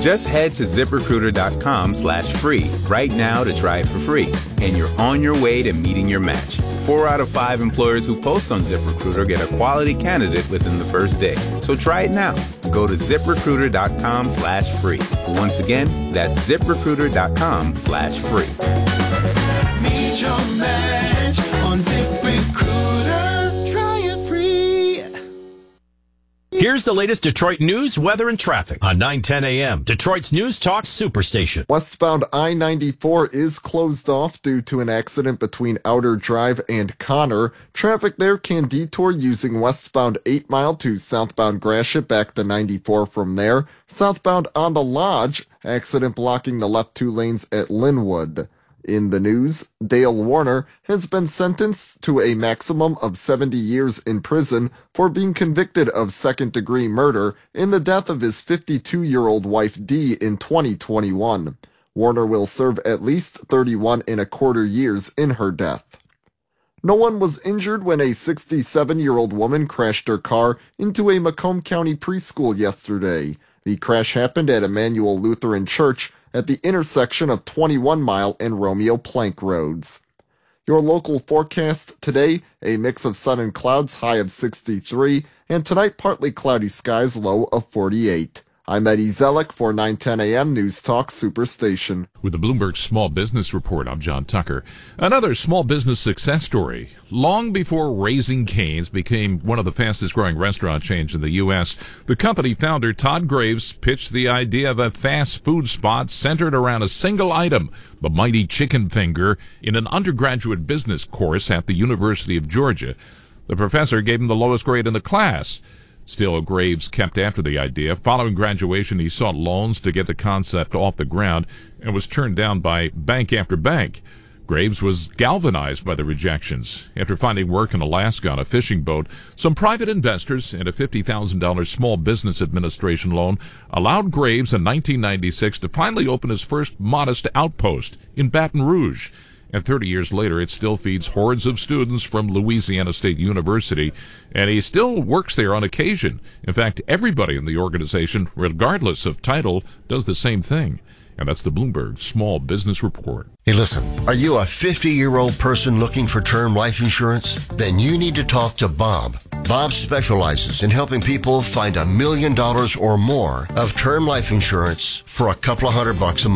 Just head to ZipRecruiter.com/free right now to try it for free. And you're on your way to meeting your match. 4 out of 5 employers who post on ZipRecruiter get a quality candidate within the first day. So try it now. Go to ZipRecruiter.com/free. Once again, that's ZipRecruiter.com/free. Meet your match on ZipRecruiter. Try it free. Here's the latest Detroit news, weather, and traffic on 9:10 a.m. Detroit's News Talk Superstation. Westbound I-94 is closed off due to an accident between Outer Drive and Connor. Traffic there can detour using westbound 8 Mile to southbound Gratiot back to 94 from there. Southbound on the Lodge, accident blocking the left 2 lanes at Linwood. In the news, Dale Warner has been sentenced to a maximum of 70 years in prison for being convicted of second-degree murder in the death of his 52-year-old wife Dee in 2021. Warner will serve at least 31 and a quarter years in her death. No one was injured when a 67-year-old woman crashed her car into a Macomb County preschool yesterday. The crash happened at Emmanuel Lutheran Church at the intersection of 21 Mile and Romeo Plank Roads. Your local forecast today, a mix of sun and clouds, high of 63, and tonight partly cloudy skies, low of 48. I'm Eddie Zellick for 9:10 a.m. News Talk Superstation. With the Bloomberg Small Business Report, I'm John Tucker. Another small business success story. Long before Raising Cane's became one of the fastest growing restaurant chains in the U.S., the company founder Todd Graves pitched the idea of a fast food spot centered around a single item, the mighty chicken finger, in an undergraduate business course at the University of Georgia. The professor gave him the lowest grade in the class. Still, Graves kept after the idea. Following graduation, he sought loans to get the concept off the ground and was turned down by bank after bank. Graves was galvanized by the rejections. After finding work in Alaska on a fishing boat, some private investors and a $50,000 Small Business Administration loan allowed Graves in 1996 to finally open his first modest outpost in Baton Rouge. And 30 years later, it still feeds hordes of students from Louisiana State University, and he still works there on occasion. In fact, everybody in the organization, regardless of title, does the same thing. And that's the Bloomberg Small Business Report. Hey, listen, are you a 50-year-old person looking for term life insurance? Then you need to talk to Bob. Bob specializes in helping people find $1 million or more of term life insurance for a couple of $100 a month.